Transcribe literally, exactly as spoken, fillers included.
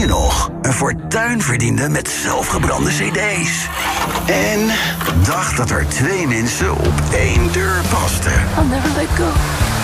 nog, een fortuin verdiende met zelfgebrande cd's. En dacht dat er twee mensen op één deur pasten. I'll never let go.